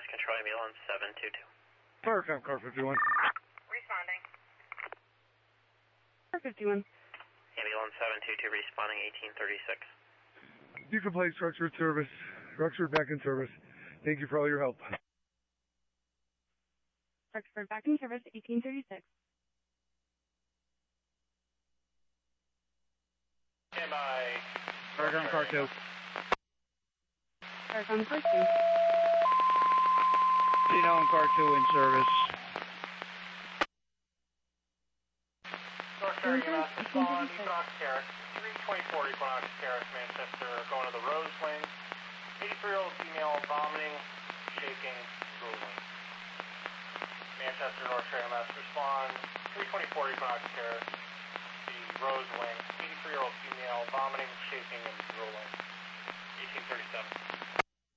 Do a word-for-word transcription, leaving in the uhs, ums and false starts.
Mass Control, ambulance seven two two. Car count, car fifty-one. Responding. Car fifty-one. Ambulance seven two two responding eighteen thirty-six. Beacon Place, Rexford service. Rexford back in service. Thank you for all your help. Rexford back in service, eighteen thirty-six. Stand by. Car count, car two. Car count, car two. Tino and car two in service. North Area Mass respond, Equinox Terrace, three twenty-four Equinox Terrace, Manchester, going to the Rose Wing. eighty-three-year-old female vomiting, shaking, drooling. Manchester, North Area Mass respond, three twenty-four Equinox Terrace, the Rose Wing, eighty-three-year-old female vomiting, shaking, and drooling.